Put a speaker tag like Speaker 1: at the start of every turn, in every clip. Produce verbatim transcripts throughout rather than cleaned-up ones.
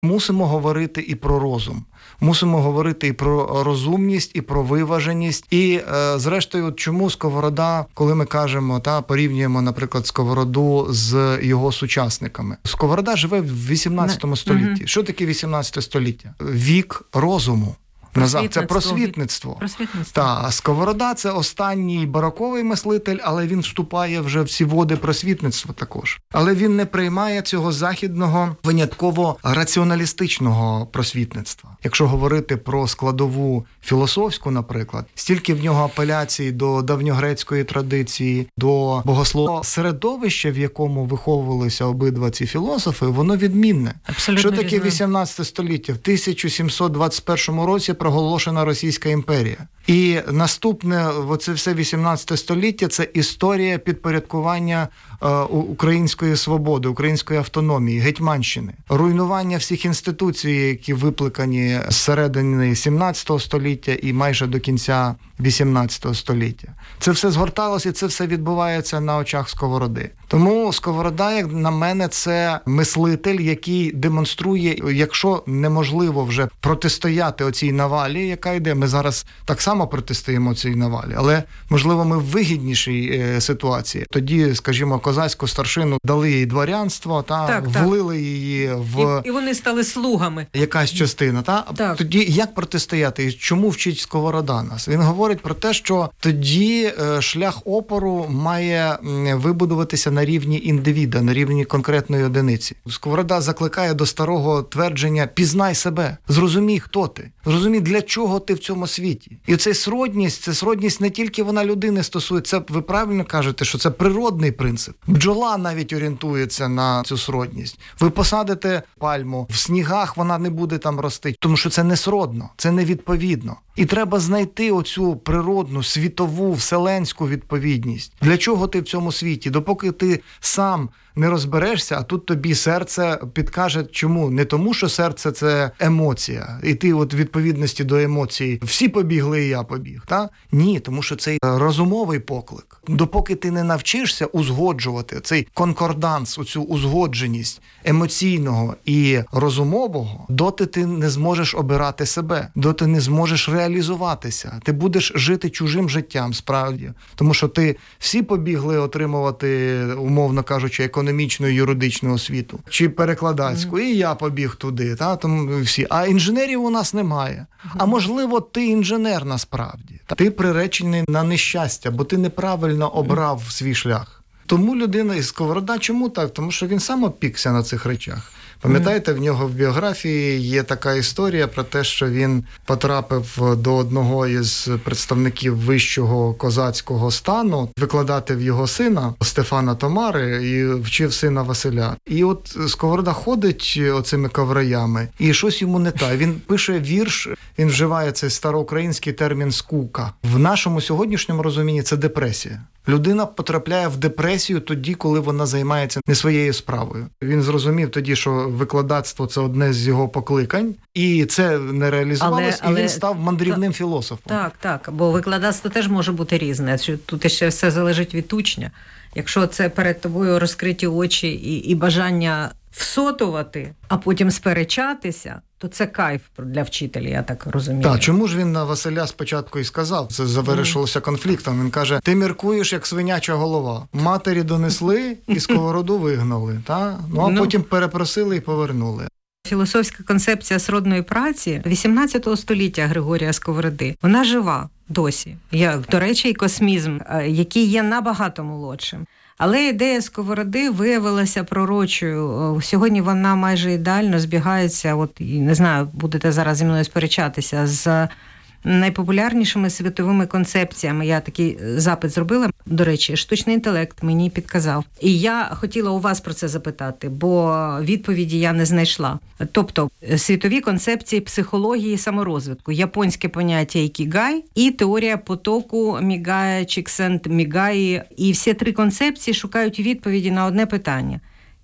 Speaker 1: Мусимо говорити і про розум. Мусимо говорити і про розумність, і про виваженість. І, е, зрештою, чому Сковорода, коли ми кажемо, та порівнюємо, наприклад, Сковороду з його сучасниками. Сковорода живе в вісімнадцятому столітті. Угу. Що таке вісімнадцяте століття? Вік розуму. Назад. Це просвітництво.
Speaker 2: просвітництво.
Speaker 1: Та, а Сковорода – це останній бароковий мислитель, але він вступає вже в ці води просвітництва також. Але він не приймає цього західного, винятково раціоналістичного просвітництва. Якщо говорити про складову філософську, наприклад, стільки в нього апеляцій до давньогрецької традиції, до богослов'я. Середовище, в якому виховувалися обидва ці філософи, воно відмінне.
Speaker 2: Абсолютно.
Speaker 1: Що таке вісімнадцяте століття? В тисяча сімсот двадцять першому році проголошена Російська імперія. І наступне, оце все вісімнадцяте століття, це історія підпорядкування е, української свободи, української автономії, гетьманщини. Руйнування всіх інституцій, які випликані з середини сімнадцятого століття і майже до кінця вісімнадцятого століття. Це все згорталося, і це все відбувається на очах Сковороди. Тому Сковорода, як на мене, це мислитель, який демонструє, якщо неможливо вже протистояти оцій навалі, яка йде, ми зараз так само протистоїмо цій навалі, але, можливо, ми в вигіднішій е, ситуації. Тоді, скажімо, козацьку старшину дали їй дворянство, та,
Speaker 2: так,
Speaker 1: влили
Speaker 2: так.
Speaker 1: її в...
Speaker 2: І, і вони стали слугами.
Speaker 1: Якась частина, та?
Speaker 2: Так.
Speaker 1: Тоді як протистояти? І чому вчить Сковорода нас? Він говорить про те, що тоді е, шлях опору має м, вибудуватися на рівні індивіда, на рівні конкретної одиниці. Сковорода закликає до старого твердження «пізнай себе», зрозумій, хто ти, зрозумій, для чого ти в цьому світі. І цей сродність, це сродність не тільки вона людини стосується, це ви правильно кажете, що це природний принцип. Бджола навіть орієнтується на цю сродність. Ви посадите пальму, в снігах вона не буде там рости, тому що це не сродно, це невідповідно. І треба знайти оцю природну, світову, вселенську відповідність. Для чого ти в цьому світі? Допоки ти сам не розберешся, а тут тобі серце підкаже, чому. Не тому, що серце – це емоція, і ти от відповідності до емоцій всі побігли, і я побіг. Та? Ні, тому що цей розумовий поклик. Допоки ти не навчишся узгоджувати цей конкорданс, оцю узгодженість емоційного і розумового, доти ти не зможеш обирати себе, доти не зможеш реалізуватися. Ти будеш жити чужим життям, справді. Тому що ти всі побігли отримувати, умовно кажучи, економічну і юридичну освіту, чи перекладацьку, mm-hmm. і я побіг туди, та, там всі. А інженерів у нас немає. Mm-hmm. А можливо, ти інженер насправді. Ти приречений на нещастя, бо ти неправильно обрав mm-hmm. свій шлях. Тому людина із Сковорода, чому так? Тому що він сам опікся на цих речах. Пам'ятаєте, в нього в біографії є така історія про те, що він потрапив до одного із представників вищого козацького стану викладати в його сина Стефана Томари і вчив сина Василя. І от Сковорода ходить оцими ковраями, і щось йому не так. Він пише вірш, він вживає цей староукраїнський термін «скука». В нашому сьогоднішньому розумінні це депресія. Людина потрапляє в депресію тоді, коли вона займається не своєю справою. Він зрозумів тоді, що викладацтво – це одне з його покликань, і це не реалізувалось, але, але... і він став мандрівним та... філософом.
Speaker 2: Так, так, бо викладацтво теж може бути різне. Тут ще все залежить від учня. Якщо це перед тобою розкриті очі і, і бажання всотувати, а потім сперечатися, то це кайф для вчителя, я так розумію.
Speaker 1: Так, чому ж він на Василя спочатку і сказав? Це завершилося mm. конфліктом. Він каже, ти міркуєш, як свиняча голова. Матері донесли і Сковороду вигнали. Та? Ну, а ну, потім перепросили і повернули.
Speaker 2: Філософська концепція сродної праці вісімнадцятого століття Григорія Сковороди, вона жива досі. Як, до речі, і космізм, який є набагато молодшим. Але ідея Сковороди виявилася пророчою. Сьогодні вона майже ідеально збігається, от, не знаю, будете зараз зі мною сперечатися, з найпопулярнішими світовими концепціями. Я такий запит зробила. До речі, штучний інтелект мені підказав. І я хотіла у вас про це запитати, бо відповіді я не знайшла. Тобто, світові концепції психології саморозвитку, японське поняття ікігай і теорія потоку Мігая, Чіксент-Мігаї. І всі три концепції шукають відповіді на одне питання.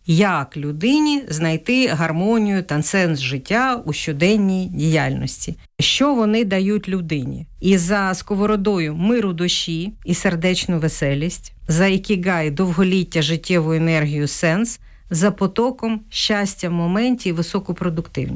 Speaker 2: Як людині знайти гармонію та сенс життя у щоденній діяльності? Що вони дають людині? І за Сковородою миру душі і сердечну веселість, за ікігай довголіття, життєву енергію, сенс, за потоком, щастя в моменті і високу продуктивність.